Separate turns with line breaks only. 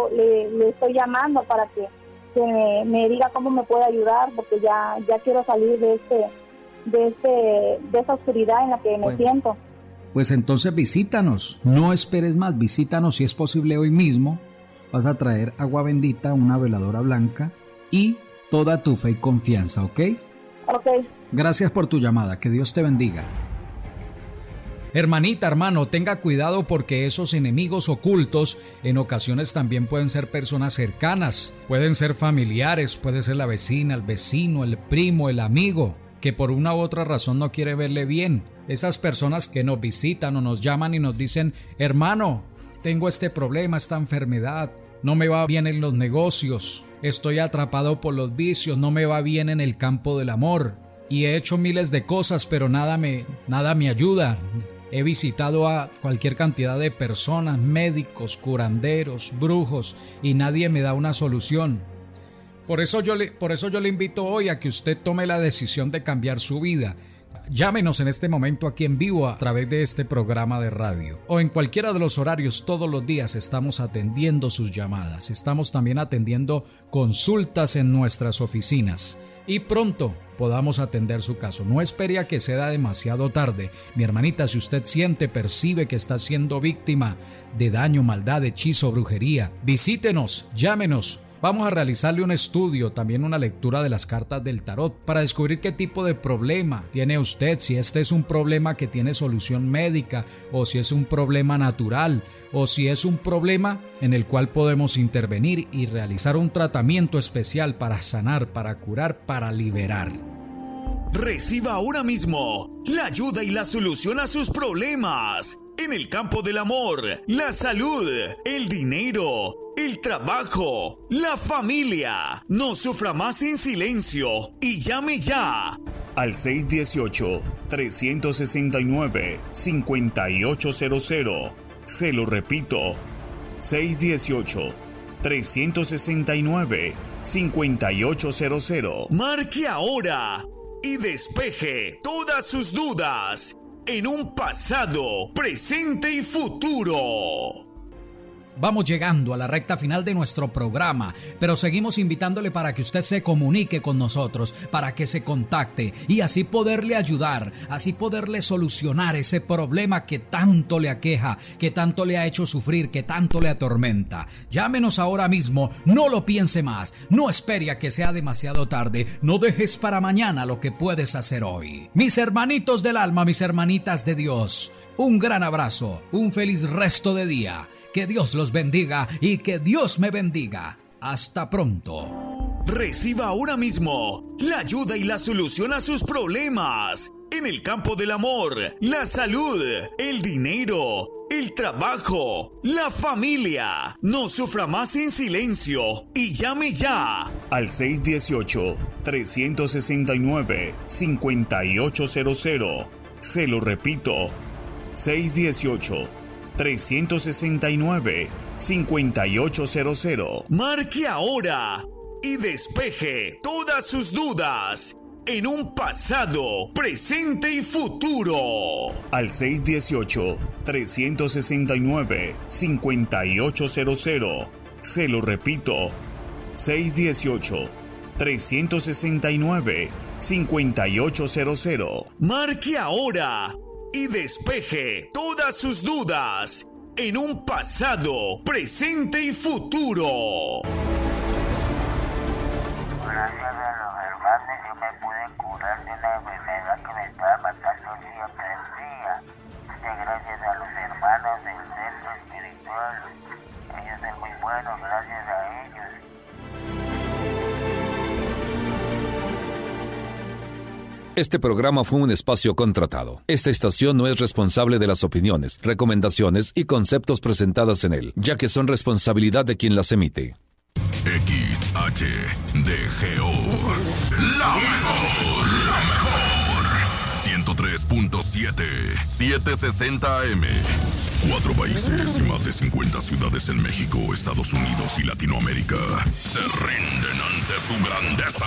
le estoy llamando para que me diga cómo me puede ayudar, porque ya quiero salir de esa oscuridad en la que me siento.
Pues entonces visítanos, no esperes más, visítanos si es posible hoy mismo. Vas a traer agua bendita, una veladora blanca y toda tu fe y confianza, ¿ok?
Ok.
Gracias por tu llamada, que Dios te bendiga. Hermanita, hermano, tenga cuidado porque esos enemigos ocultos en ocasiones también pueden ser personas cercanas, pueden ser familiares, puede ser la vecina, el vecino, el primo, el amigo, que por una u otra razón no quiere verle bien. Esas personas que nos visitan o nos llaman y nos dicen: hermano, tengo este problema, esta enfermedad, no me va bien en los negocios, estoy atrapado por los vicios, no me va bien en el campo del amor y he hecho miles de cosas pero nada me ayuda. He visitado a cualquier cantidad de personas, médicos, curanderos, brujos y nadie me da una solución. Por eso yo le invito hoy a que usted tome la decisión de cambiar su vida. Llámenos en este momento aquí en vivo a través de este programa de radio o en cualquiera de los horarios. Todos los días estamos atendiendo sus llamadas, estamos también atendiendo consultas en nuestras oficinas y pronto podamos atender su caso. No espere a que sea demasiado tarde. Mi hermanita, si usted percibe que está siendo víctima de daño, maldad, hechizo, brujería, visítenos, llámenos. Vamos a realizarle un estudio, también una lectura de las cartas del tarot para descubrir qué tipo de problema tiene usted, si este es un problema que tiene solución médica o si es un problema natural o si es un problema en el cual podemos intervenir y realizar un tratamiento especial para sanar, para curar, para liberar.
Reciba ahora mismo la ayuda y la solución a sus problemas en el campo del amor, la salud, el dinero, el trabajo, la familia. No sufra más en silencio y llame ya al 618-369-5800. Se lo repito, 618-369-5800. Marque ahora y despeje todas sus dudas en un pasado, presente y futuro.
Vamos llegando a la recta final de nuestro programa, pero seguimos invitándole para que usted se comunique con nosotros, para que se contacte y así poderle ayudar, así poderle solucionar ese problema que tanto le aqueja, que tanto le ha hecho sufrir, que tanto le atormenta. Llámenos ahora mismo, no lo piense más, no espere a que sea demasiado tarde, no dejes para mañana lo que puedes hacer hoy. Mis hermanitos del alma, mis hermanitas de Dios, un gran abrazo, un feliz resto de día. Que Dios los bendiga y que Dios me bendiga. Hasta pronto.
Reciba ahora mismo la ayuda y la solución a sus problemas en el campo del amor, la salud, el dinero, el trabajo, la familia. No sufra más en silencio y llame ya al 618-369-5800. Se lo repito, 618-369-5800. Marque ahora y despeje todas sus dudas en un pasado, presente y futuro. Al 618-369-5800. Se lo repito, 618-369-5800. Marque ahora y despeje todas sus dudas en un pasado, presente y futuro.
Gracias a los hermanos yo me pude curar de una enfermedad que me estaba matando día tras día. Gracias a los hermanos del centro espiritual. Ellos son muy buenos, gracias a ellos.
Este programa fue un espacio contratado. Esta estación no es responsable de las opiniones, recomendaciones y conceptos presentadas en él, ya que son responsabilidad de quien las emite.
XHDGO, la mejor, 103.7, 760 AM. 4 países y más de 50 ciudades en México, Estados Unidos y Latinoamérica se rinden ante su grandeza.